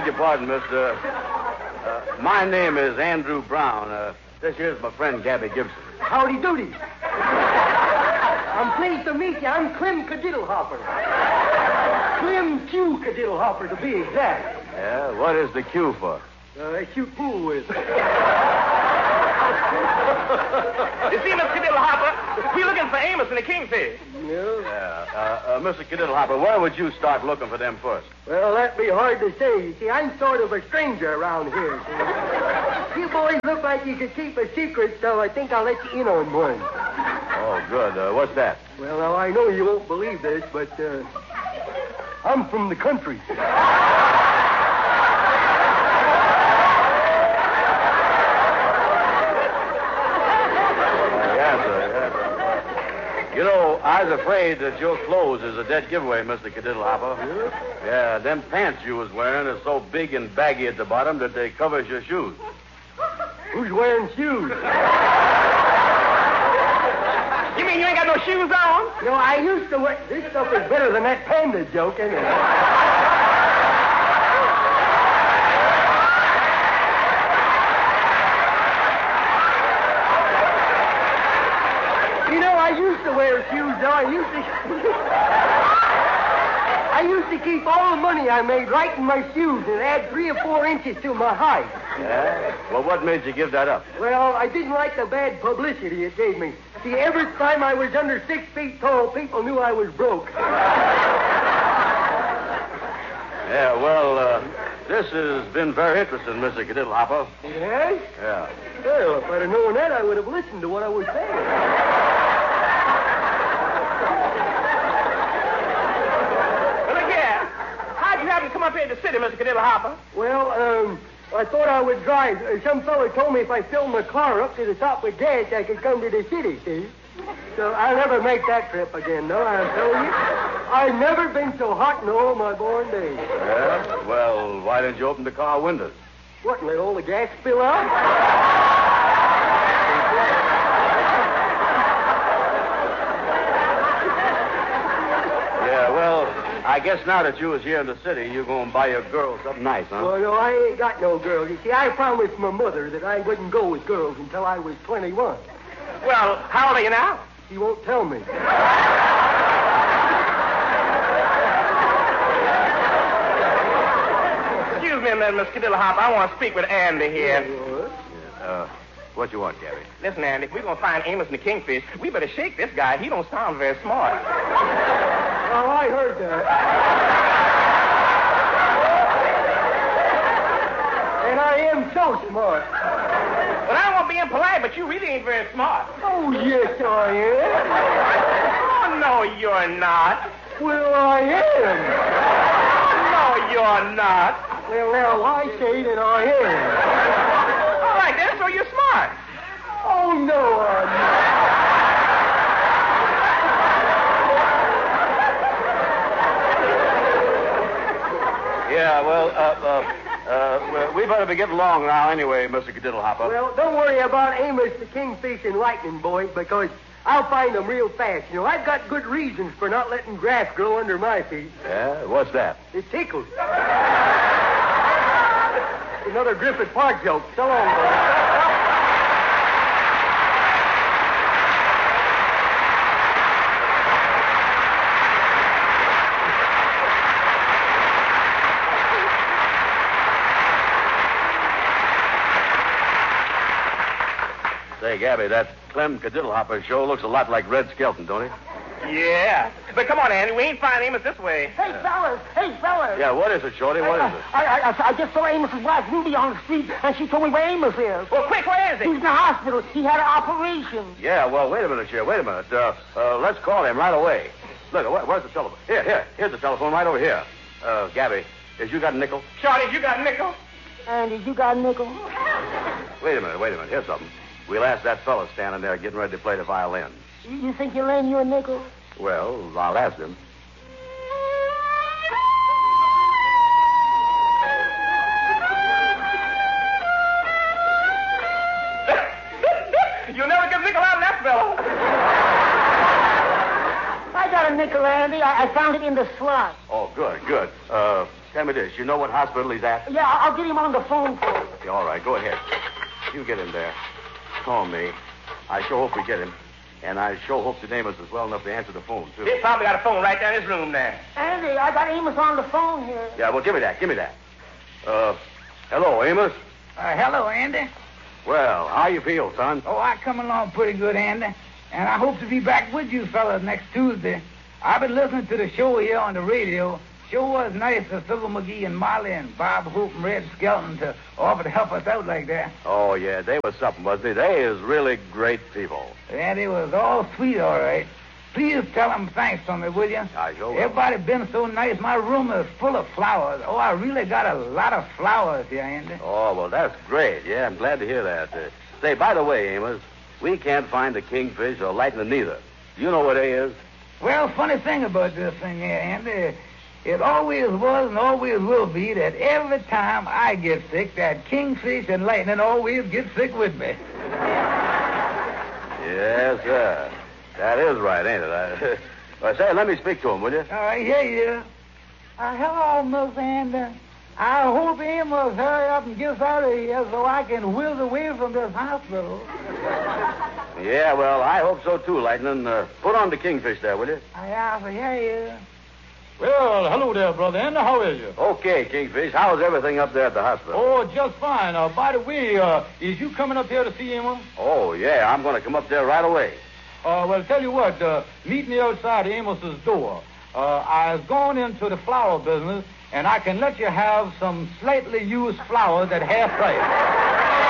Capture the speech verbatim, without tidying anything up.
beg your pardon, mister. Uh, my name is Andrew Brown. Uh, this here's my friend, Gabby Gibson. Howdy doody. I'm pleased to meet you. I'm Clem Cadiddlehopper. Clem Q Cadiddlehopper, to be exact. Yeah, what is the Q for? Uh, I shoot pool with. You see, Mister Cadiddlehopper, we're looking for Amos and the Kingfish. No. Yeah, uh, uh, Mister Cadiddlehopper, where would you start looking for them first? Well, that'd be hard to say. You see, I'm sort of a stranger around here. See? You boys look like you could keep a secret, so I think I'll let you in on one. Oh, good. Uh, what's that? Well, now, I know you won't believe this, but uh, I'm from the country. You know, I was afraid that your clothes is a dead giveaway, Mister Cadiddlehopper. Yeah? Yeah, them pants you was wearing are so big and baggy at the bottom that they covers your shoes. Who's wearing shoes? You mean you ain't got no shoes on? No, I used to wear... This stuff is better than that panda joke, isn't it? You know, I used to wear shoes, though. I used to... I used to keep all the money I made right in my shoes and add three or four inches to my height. Yeah? Well, what made you give that up? Well, I didn't like the bad publicity it gave me. See, every time I was under six feet tall, people knew I was broke. Yeah, well, uh, this has been very interesting, Mister Cadiddlehopper. Yes? Yeah. Well, if I'd have known that, I would have listened to what I was saying. Well, look here. How'd you happen to come up here to the city, Mister Cadiddlehopper? Well, um, I thought I would drive. Uh, some fellow told me if I filled my car up to the top with gas, I could come to the city, see? So I'll never make that trip again, though, I'll tell you. I've never been so hot in all my born days. Yeah? Well, why didn't you open the car windows? What, and let all the gas spill out? Yeah, well, I guess now that you was here in the city, you're going to buy your girl something nice, huh? Well, no, I ain't got no girls. You see, I promised my mother that I wouldn't go with girls until I was twenty-one. Well, how old are you now? She won't tell me. Excuse me a minute, Mister Cadiddlehopper. I want to speak with Andy here. Yeah, uh, what you want, Gabby? Listen, Andy, if we're going to find Amos and the Kingfish, we better shake this guy. He don't sound very smart. Oh, I heard that. And I am so smart. But I don't want to be impolite, but you really ain't very smart. Oh, yes, I am. Oh, no, you're not. Well, I am. No, you're not. Well, now, I say that I am. All right, then, so you're smart. Oh, no, I'm not. Yeah, well, uh, uh, uh, well, we better be getting along now anyway, Mister Cadiddlehopper. Well, don't worry about Amos the Kingfish and Lightning, boys, because I'll find them real fast. You know, I've got good reasons for not letting grass grow under my feet. Yeah? What's that? It tickles. Another Griffith Park joke. So long, boys. Say, Gabby, that Clem Cadiddlehopper show looks a lot like Red Skelton, don't it? Yeah. But come on, Andy. We ain't finding Amos this way. Hey, fellas! Hey, fellas! Yeah, what is it, Shorty? What is it? I, I, I, I just saw Amos's wife, Ruby, on the street, and she told me where Amos is. Well, quick, where is He's he? in the hospital. He had an operation. Yeah, well, wait a minute here. Wait a minute. Uh, uh, let's call him right away. Look, where, where's the telephone? Here, here. Here's the telephone right over here. Uh, Gabby, has you got a nickel? Shorty, you got a nickel? Andy, you got a nickel? Wait a minute, wait a minute. Here's something. We'll ask that fellow standing there getting ready to play the violin. You, you think he'll lend you a nickel? Well, I'll ask him. You'll never get a nickel out of that fellow. I got a a nickel, Andy. I, I found it in the slot. Oh, good, good. Uh, tell me this. You know what hospital he's at? Yeah, I'll get him on the phone for you. Yeah, all right, go ahead. You get him there. Call me. I sure hope we get him. And I sure hope that Amos is well enough to answer the phone, too. They probably got a phone right down his room there. Andy, I got Amos on the phone here. Yeah, well, give me that. Give me that. Uh, hello, Amos. Uh, hello, Andy. Well, how you feel, son? Oh, I come along pretty good, Andy. And I hope to be back with you fellas next Tuesday. I've been listening to the show here on the radio. Sure was nice of Silver McGee and Molly and Bob Hope and Red Skelton to offer to help us out like that. Oh, yeah, they was something, wasn't they? They is really great people. And it was all sweet, all right. Please tell them thanks for me, will you? I sure will. Everybody been so nice. My room is full of flowers. Oh, I really got a lot of flowers here, Andy. Oh, well, that's great. Yeah, I'm glad to hear that. Uh, say, by the way, Amos, we can't find the kingfish or lightning neither. Do you know where they is? Well, funny thing about this thing here, Andy, it always was and always will be that every time I get sick, that kingfish and lightning always get sick with me. Yes, sir. That is right, ain't it? I, well, say, let me speak to him, will you? All right, here you are. Uh, hello, Miss Andy. I hope Amos hurry up and gets out of here so I can whiz away from this hospital. Yeah, well, I hope so, too, Lightning. Uh, put on the kingfish there, will you? I have to hear you. Well, hello there, Brother Andy. How is you? Okay, Kingfish. How's everything up there at the hospital? Oh, just fine. Uh, by the way, uh, is you coming up here to see him? Oh, yeah. I'm going to come up there right away. Uh, well, tell you what. Uh, meet me outside Amos's door. Uh, I've gone into the flower business, and I can let you have some slightly used flowers at half price.